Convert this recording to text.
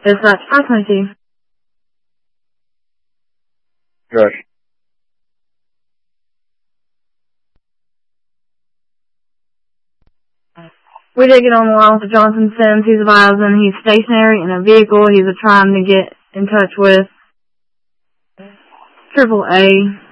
Dispatch 522. Gosh. We did get on the line with Johnson Sims. He's advising he's stationary in a vehicle he's trying to get in touch with AAA.